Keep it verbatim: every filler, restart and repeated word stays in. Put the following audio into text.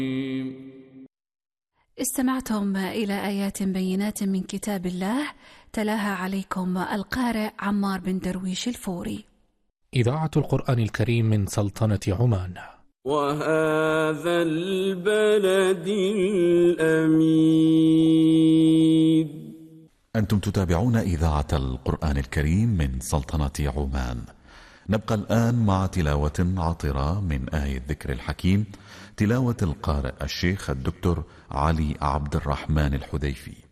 استمعتم إلى آيات بينات من كتاب الله تلاها عليكم القارئ عمار بن درويش الفوري. إذاعة القرآن الكريم من سلطنة عمان. وهذا البلد الأمين. أنتم تتابعون إذاعة القرآن الكريم من سلطنة عمان. نبقى الآن مع تلاوة عطرة من آية ذكر الحكيم، تلاوة القارئ الشيخ الدكتور علي عبد الرحمن الحذيفي.